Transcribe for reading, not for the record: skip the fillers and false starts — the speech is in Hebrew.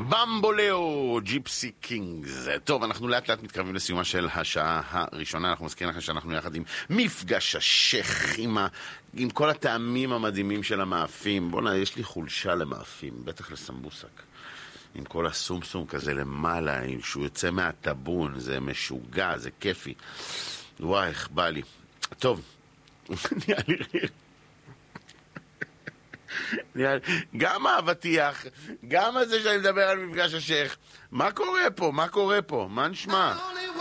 במבולאו, ג'יפסי קינגס. טוב, אנחנו לאט לאט מתקרבים לסיומה של השעה הראשונה. אנחנו מזכירים לכם שאנחנו יחד עם מפגש השייך, עם כל הטעמים המדהימים של המאפים. בוא'נה, יש לי חולשה למאפים, בטח לסמבוסק. עם כל הסומסום כזה למעלה, שהוא יוצא מהטבון, זה משוגע, זה כיפי. וואי, איך בא לי. טוב, נהיה לי... גם האבטיח, גם הזה שאני מדבר על מפגש השייך. מה קורה פה? מה נשמע?